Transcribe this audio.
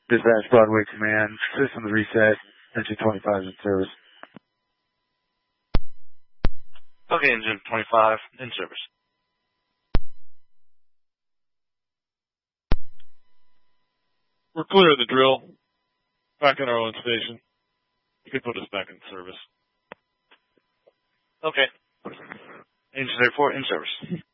Dispatch Broadway Command. Systems reset. Engine 25 is in service. Okay, Engine 25 in service. We're clear of the drill. Back in our own station. You can put us back in service. Okay. Engine 34 in service.